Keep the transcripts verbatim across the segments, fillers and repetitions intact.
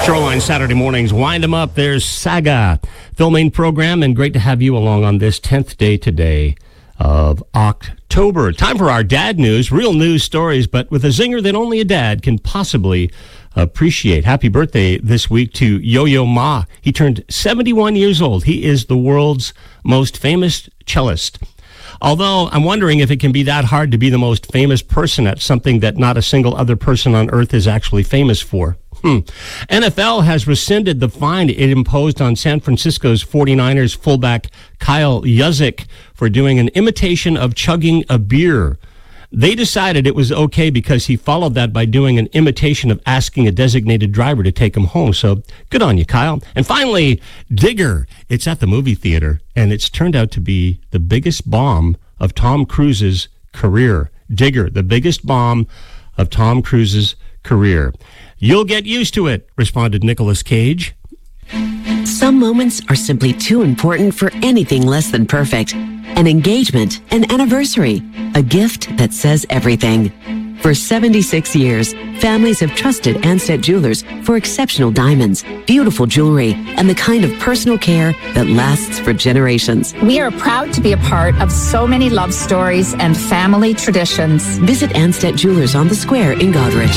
Shoreline Saturday mornings, wind them up. There's Saga filming program, and great to have you along on this tenth day today of October. Time for our dad news, real news stories, but with a zinger that only a dad can possibly appreciate. Happy birthday this week to Yo-Yo Ma. He turned seventy-one years old. He is the world's most famous cellist. Although I'm wondering if it can be that hard to be the most famous person at something that not a single other person on earth is actually famous for. Hmm. N F L has rescinded the fine it imposed on San Francisco's forty-niners fullback Kyle Juszczyk for doing an imitation of chugging a beer. They decided it was okay because he followed that by doing an imitation of asking a designated driver to take him home. So good on you, Kyle. And finally, Digger. It's at the movie theater, and it's turned out to be the biggest bomb of Tom Cruise's career. Digger, the biggest bomb of Tom Cruise's career. You'll get used to it, responded Nicolas Cage. Some moments are simply too important for anything less than perfect. An engagement, an anniversary, a gift that says everything. For seventy-six years, families have trusted Ansett Jewelers for exceptional diamonds, beautiful jewelry, and the kind of personal care that lasts for generations. We are proud to be a part of so many love stories and family traditions. Visit Ansett Jewelers on the Square in Goderich.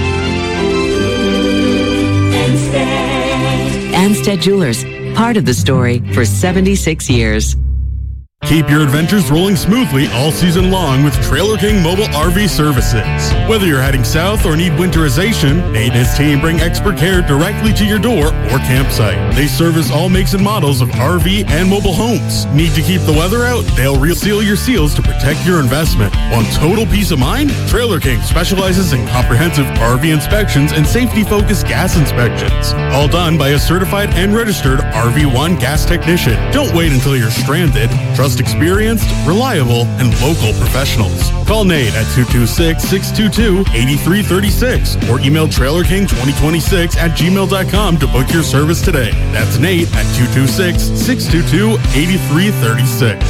Ansett Jewelers, part of the story for seventy-six years. Keep your adventures rolling smoothly all season long with Trailer King Mobile R V Services. Whether you're heading south or need winterization, Nate and his team bring expert care directly to your door or campsite. They service all makes and models of R V and mobile homes. Need to keep the weather out? They'll reseal your seals to protect your investment. Want total peace of mind? Trailer King specializes in comprehensive R V inspections and safety-focused gas inspections. All done by a certified and registered R V one gas technician. Don't wait until you're stranded. Trust experienced, reliable, and local professionals. Call Nate at two two six, six two two, eight three three six or email trailer king twenty twenty-six at gmail dot com to book your service today. That's Nate at two two six, six two two, eight three three six.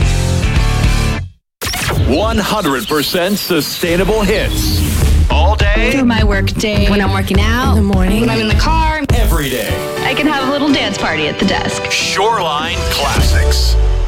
one hundred percent sustainable hits. All day. Through my work day. When I'm working out. In the morning. When I'm in the car. Every day. I can have a little dance party at the desk. Shoreline Classics.